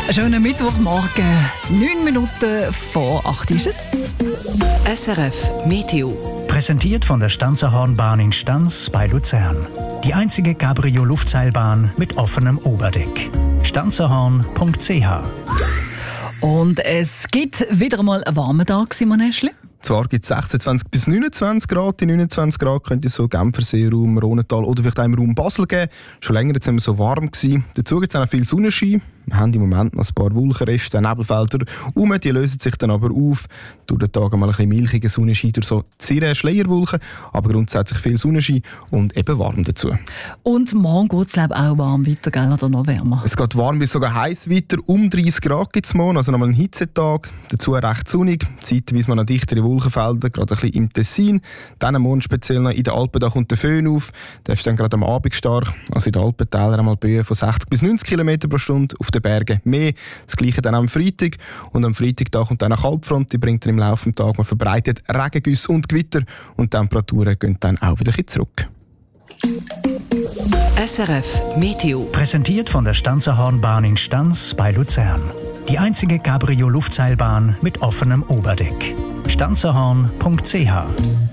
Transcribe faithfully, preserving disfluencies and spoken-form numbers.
Einen schönen Mittwochmorgen, neun Minuten vor acht ist es. S R F Meteo. Präsentiert von der Stanzerhornbahn in Stanz bei Luzern. Die einzige Cabrio-Luftseilbahn mit offenem Oberdeck. stanzerhorn punkt c h. Und es gibt wieder mal einen warmen Tag, Simon Eschli. Zwar gibt es sechsundzwanzig bis neunundzwanzig Grad. Die neunundzwanzig Grad könnte es so Genfersee-Raum, Rhontal oder vielleicht auch im Raum Basel geben. Schon länger jetzt sind wir so warm gewesen. Dazu gibt es auch noch viel Sonnenschein. Wir haben im Moment noch ein paar Wolkenreste, Nebelfelder um. Die lösen sich dann aber auf. Durch den Tag einmal ein bisschen milchiger Sonnenschein durch so zirre Schleierwolken. Aber grundsätzlich viel Sonnenschein und eben warm dazu. Und morgen geht es auch warm weiter, gell? Oder noch wärmer? Es geht warm bis sogar heiß weiter. Um dreißig Grad gibt es morgen, also nochmal einen Hitzetag. Dazu recht sonnig. Zeitweise mal noch dichtere Wolkenfelder, gerade ein bisschen im Tessin. Dann morgen speziell noch in den Alpen, da kommt der Föhn auf. Der ist dann gerade am Abend stark. Also in den Alpentälern einmal Böen von sechzig bis neunzig Kilometer pro Stunde. Auf den Bergen mehr. Das Gleiche dann am Freitag. Und am Freitag da kommt dann eine Kaltfront. Die bringt dann im Laufe des Tages mal verbreitet Regengüsse und Gewitter. Und die Temperaturen gehen dann auch wieder ein bisschen zurück. S R F Meteo. Präsentiert von der Stanzerhornbahn in Stanz bei Luzern. Die einzige Cabrio-Luftseilbahn mit offenem Oberdeck. stanzerhorn punkt c h.